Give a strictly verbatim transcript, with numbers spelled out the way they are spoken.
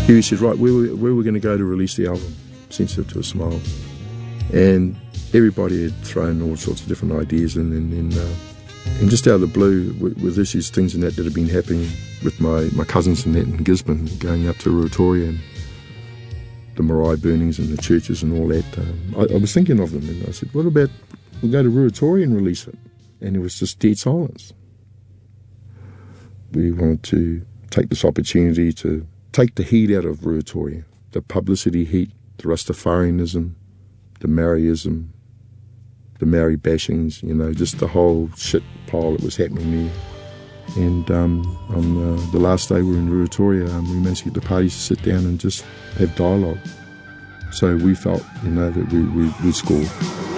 Huey said, right, where were, where were we going to go to release the album, Sensitive to a Smile? And everybody had thrown all sorts of different ideas in, and then, uh, and just out of the blue, with, with issues, things and that that had been happening with my, my cousins and that in Gisborne, going up to Ruatoria and the marae burnings and the churches and all that, um, I, I was thinking of them, and I said, what about we'll go to Ruatoria and release it? And it was just dead silence. We wanted to take this opportunity to take the heat out of Ruatoria, the publicity heat, the Rastafarianism, the Maorism, the Maori bashings, you know, just the whole shit pile that was happening there. And um, on uh, the last day we were in Ruatoria, um, we managed to get the parties to sit down and just have dialogue. So we felt, you know, that we, we, we'd scored.